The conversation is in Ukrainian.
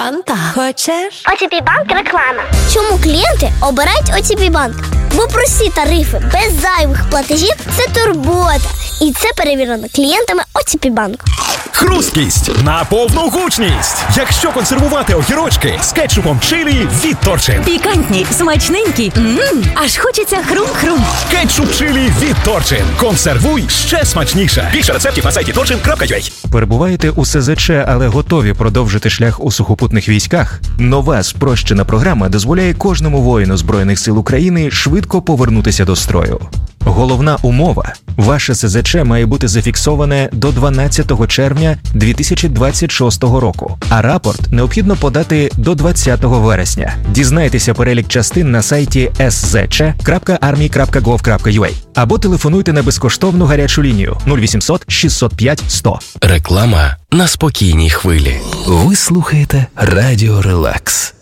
Фанта. Хочеш? OTP Банк реклама. Чому клієнти обирають OTP Банк? Бо прості тарифи, без зайвих платежів – це турбота. І це перевірено клієнтами OTP Банку. Хрусткість на повну гучність. Якщо консервувати огірочки з кетчупом чилі від Торчин. Пікантні, смачненькі. Аж хочеться хрум-хрум. Кетчуп чилі від Торчин. Консервуй ще смачніше. Більше рецептів на сайті torchin.ua. Перебуваєте у СЗЧ, але готові продовжити шлях у сухопутних військах? Нова спрощена програма дозволяє кожному воїну Збройних сил України швидко повернутися до строю. Головна умова – ваше СЗЧ має бути зафіксоване до 12 червня 2026 року, а рапорт необхідно подати до 20 вересня. Дізнайтеся перелік частин на сайті szc.army.gov.ua або телефонуйте на безкоштовну гарячу лінію 0800 605 100. Реклама на спокійній хвилі. Ви слухаєте Радіо Релакс.